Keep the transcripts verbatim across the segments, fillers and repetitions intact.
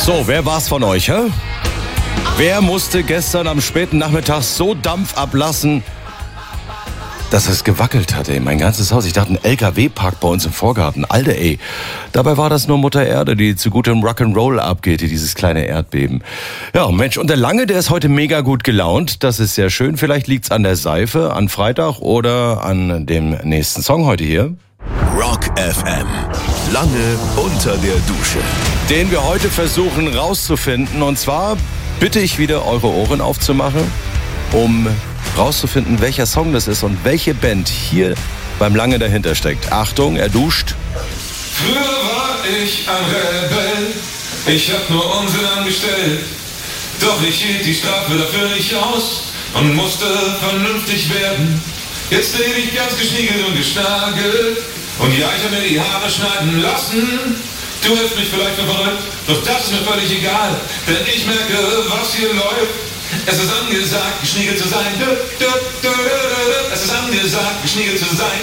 So, wer war's von euch, hä? Wer musste gestern am späten Nachmittag so Dampf ablassen, dass es gewackelt hat, ey, mein ganzes Haus. Ich dachte, ein L K W parkt bei uns im Vorgarten. Alter, ey. Dabei war das nur Mutter Erde, die zu gutem Rock'n'Roll abgeht, dieses kleine Erdbeben. Ja, Mensch, und der Lange, der ist heute mega gut gelaunt. Das ist sehr schön. Vielleicht liegt's an der Seife, an Freitag oder an dem nächsten Song heute hier. Rock F M. Lange unter der Dusche. Den wir heute versuchen rauszufinden. Und zwar bitte ich wieder, eure Ohren aufzumachen, um rauszufinden, welcher Song das ist und welche Band hier beim Lange dahinter steckt. Achtung, er duscht. Früher war ich ein Rebell, ich hab nur Unsinn angestellt. Doch ich hielt die Strafe dafür nicht aus und musste vernünftig werden. Jetzt lebe ich ganz geschniegelt und geschnagelt. Und ja, ich hab mir die Haare schneiden lassen. Du hältst mich vielleicht für verrückt, doch das ist mir völlig egal. Denn ich merke, was hier läuft. Es ist angesagt, geschniegelt zu sein. Es ist angesagt, geschniegelt zu sein.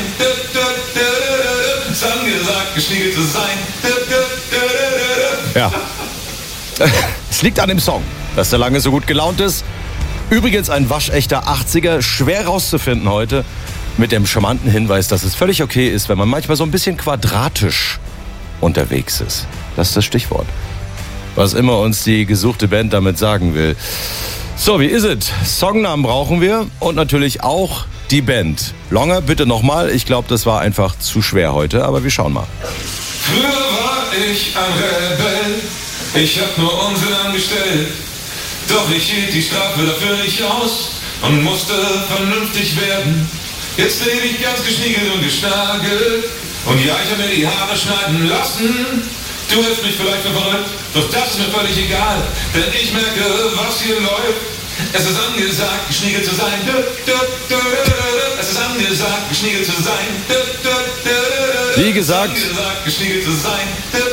Es ist angesagt, geschniegelt zu sein. Ja. Es liegt an dem Song, dass der Lange so gut gelaunt ist. Übrigens ein waschechter achtziger, schwer rauszufinden heute. Mit dem charmanten Hinweis, dass es völlig okay ist, wenn man manchmal so ein bisschen quadratisch unterwegs ist. Das ist das Stichwort. Was immer uns die gesuchte Band damit sagen will. So, wie ist es? Songnamen brauchen wir und natürlich auch die Band. Longer, bitte nochmal. Ich glaube, das war einfach zu schwer heute, aber wir schauen mal. Früher war ich ein Rebell, ich hab nur Unsinn angestellt. Doch ich hielt die Strafe dafür nicht aus und musste vernünftig werden. Jetzt lebe ich ganz geschniegelt und geschnagelt. Und ja, ich hab mir die Haare schneiden lassen. Du hältst mich vielleicht für verrückt, doch das ist mir völlig egal. Denn ich merke, was hier läuft. Es ist angesagt, geschniegelt zu sein. Es ist angesagt, geschniegelt zu sein. Wie gesagt, geschniegelt zu sein.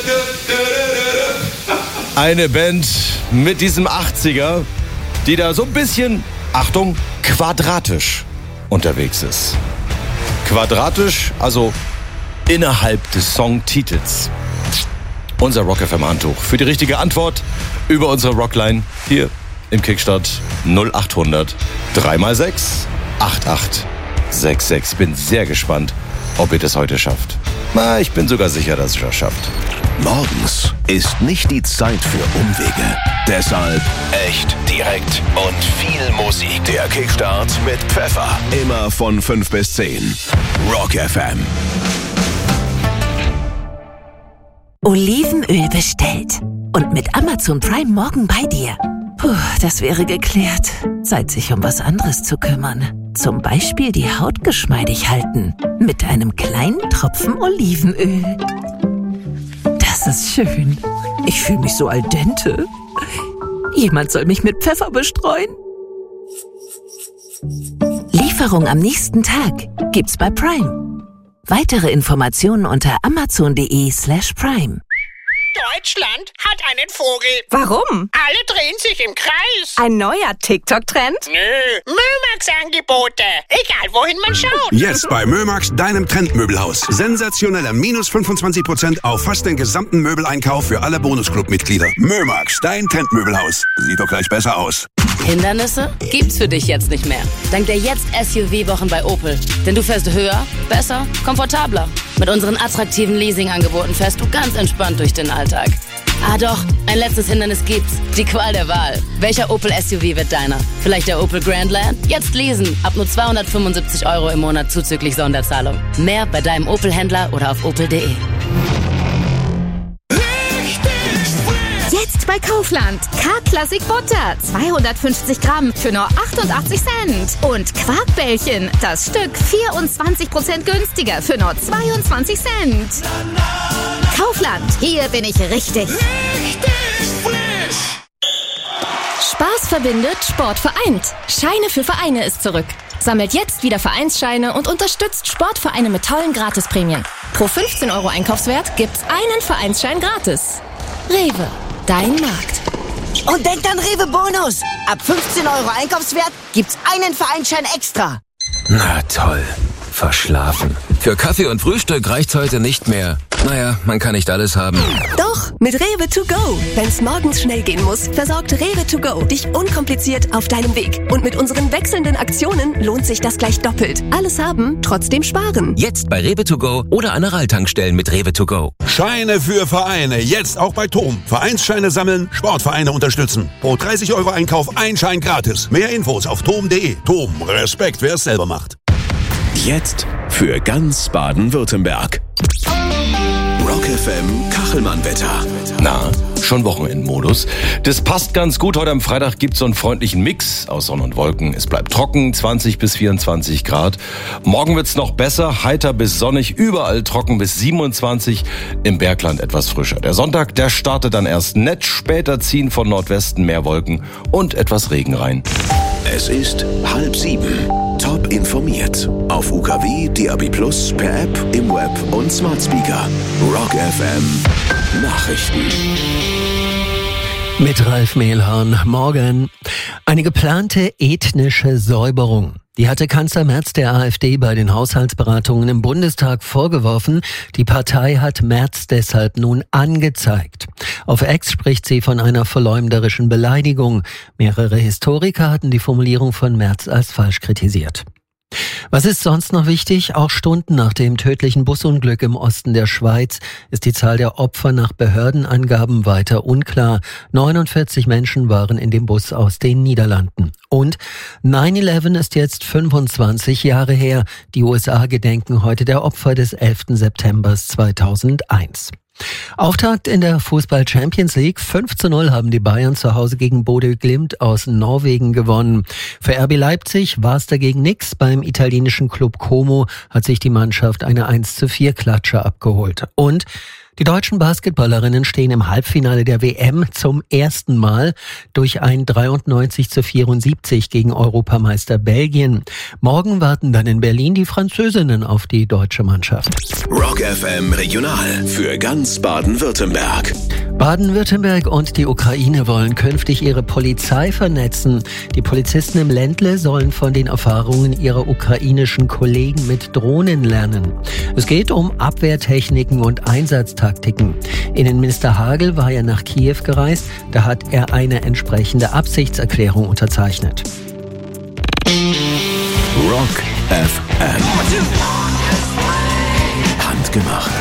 eine Band mit diesem achtziger, die da so ein bisschen, Achtung, quadratisch unterwegs ist. Quadratisch, also innerhalb des Songtitels. Unser Rock F M Handtuch für die richtige Antwort über unsere Rockline hier im Kickstart null acht hundert drei mal sechs acht acht sechs sechs. Bin sehr gespannt, ob ihr das heute schafft. Na, ich bin sogar sicher, dass ihr das schafft. Morgens ist nicht die Zeit für Umwege. Deshalb echt, direkt und viel Musik. Der Kickstart mit Pfeffer. Immer von fünf bis zehn. Rock F M. Olivenöl bestellt. Und mit Amazon Prime morgen bei dir. Puh, das wäre geklärt. Zeit, sich um was anderes zu kümmern. Zum Beispiel die Haut geschmeidig halten. Mit einem kleinen Tropfen Olivenöl. Das ist schön. Ich fühle mich so al dente. Jemand soll mich mit Pfeffer bestreuen. Lieferung am nächsten Tag gibt's bei Prime. Weitere Informationen unter amazon.de slash prime. Deutschland hat einen Vogel. Warum? Alle drehen sich im Kreis. Ein neuer TikTok-Trend? Nö, Mömax-Angebote. Egal, wohin man schaut. Jetzt bei Mömax, deinem Trendmöbelhaus. Sensationeller minus fünfundzwanzig Prozent auf fast den gesamten Möbeleinkauf für alle Bonusclub-Mitglieder. Mömax, dein Trendmöbelhaus. Sieht doch gleich besser aus. Hindernisse gibt's für dich jetzt nicht mehr. Dank der Jetzt-S U V-Wochen bei Opel. Denn du fährst höher, besser, komfortabler. Mit unseren attraktiven Leasing-Angeboten fährst du ganz entspannt durch den Alltag. Ah doch, ein letztes Hindernis gibt's. Die Qual der Wahl. Welcher Opel S U V wird deiner? Vielleicht der Opel Grandland? Jetzt leasen. Ab nur zweihundertfünfundsiebzig Euro im Monat zuzüglich Sonderzahlung. Mehr bei deinem Opel-Händler oder auf opel punkt de. Jetzt bei Kaufland. K-Classic Butter. zweihundertfünfzig Gramm für nur achtundachtzig Cent. Und Quarkbällchen. Das Stück vierundzwanzig Prozent günstiger für nur zweiundzwanzig Cent. Kaufland. Hier bin ich richtig. Richtig frisch. Spaß verbindet, Sport vereint. Scheine für Vereine ist zurück. Sammelt jetzt wieder Vereinsscheine und unterstützt Sportvereine mit tollen Gratisprämien. Pro fünfzehn Euro Einkaufswert gibt's einen Vereinsschein gratis. Rewe. Dein Markt. Und denkt an Rewe Bonus. Ab fünfzehn Euro Einkaufswert gibt's einen Vereinsschein extra. Na toll. verschlafen. Für Kaffee und Frühstück reicht's heute nicht mehr. Naja, man kann nicht alles haben. Doch, mit Rewe to go. Wenn's morgens schnell gehen muss, versorgt Rewe to go dich unkompliziert auf deinem Weg. Und mit unseren wechselnden Aktionen lohnt sich das gleich doppelt. Alles haben, trotzdem sparen. Jetzt bei Rewe to go oder an der Ralltankstellen mit Rewe to go. Scheine für Vereine, jetzt auch bei TOM. Vereinsscheine sammeln, Sportvereine unterstützen. Pro dreißig Euro Einkauf ein Schein gratis. Mehr Infos auf tom punkt de. TOM, Respekt, wer es selber macht. Jetzt für ganz Baden-Württemberg. Rock F M Kachelmann-Wetter. Na, schon Wochenendmodus. Das passt ganz gut. Heute am Freitag gibt's so einen freundlichen Mix aus Sonne und Wolken. Es bleibt trocken, zwanzig bis vierundzwanzig Grad. Morgen wird's noch besser, heiter bis sonnig, überall trocken bis siebenundzwanzig, im Bergland etwas frischer. Der Sonntag, der startet dann erst nett, später ziehen von Nordwesten mehr Wolken und etwas Regen rein. Es ist halb sieben. Top informiert. Auf U K W, D A B Plus, per App, im Web und Smart Speaker. Rock F M Nachrichten. Mit Ralf Mehlhorn. Morgen. Eine geplante ethnische Säuberung. Die hatte Kanzler Merz der AfD bei den Haushaltsberatungen im Bundestag vorgeworfen. Die Partei hat Merz deshalb nun angezeigt. Auf X spricht sie von einer verleumderischen Beleidigung. Mehrere Historiker hatten die Formulierung von Merz als falsch kritisiert. Was ist sonst noch wichtig? Auch Stunden nach dem tödlichen Busunglück im Osten der Schweiz ist die Zahl der Opfer nach Behördenangaben weiter unklar. neunundvierzig Menschen waren in dem Bus aus den Niederlanden. Und neun elf ist jetzt fünfundzwanzig Jahre her. Die U S A gedenken heute der Opfer des elften September zweitausendeins. Auftakt in der Fußball-Champions League. fünf zu null haben die Bayern zu Hause gegen Bodø Glimt aus Norwegen gewonnen. Für R B Leipzig war es dagegen nix. Beim italienischen Club Como hat sich die Mannschaft eine eins zu vier Klatsche abgeholt. Und die deutschen Basketballerinnen stehen im Halbfinale der W M zum ersten Mal durch ein dreiundneunzig zu vierundsiebzig gegen Europameister Belgien. Morgen warten dann in Berlin die Französinnen auf die deutsche Mannschaft. Rock F M Regional für ganz Baden-Württemberg. Baden-Württemberg und die Ukraine wollen künftig ihre Polizei vernetzen. Die Polizisten im Ländle sollen von den Erfahrungen ihrer ukrainischen Kollegen mit Drohnen lernen. Es geht um Abwehrtechniken und Einsatztaktiken. Innenminister Hagel war ja nach Kiew gereist. Da hat er eine entsprechende Absichtserklärung unterzeichnet. Rock F M. Handgemacht.